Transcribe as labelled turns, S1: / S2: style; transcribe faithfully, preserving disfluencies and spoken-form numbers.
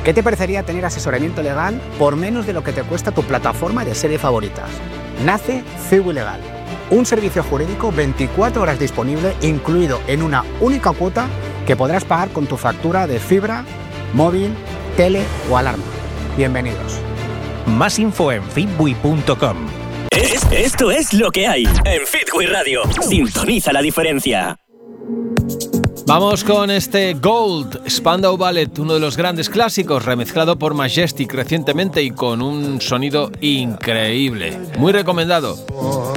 S1: ¿Qué te parecería tener asesoramiento legal por menos de lo que te cuesta tu plataforma de series favoritas? Nace Ciwi Legal, un servicio jurídico veinticuatro horas disponible, incluido en una única cuota que podrás pagar con tu factura de fibra, móvil, tele o alarma. Bienvenidos.
S2: Más info en fitwi punto com.
S3: Es, esto es lo que hay en Fitwi Radio. Sintoniza la diferencia.
S4: Vamos con este Gold, Spandau Ballet, uno de los grandes clásicos, remezclado por Majestic recientemente y con un sonido increíble. Muy recomendado.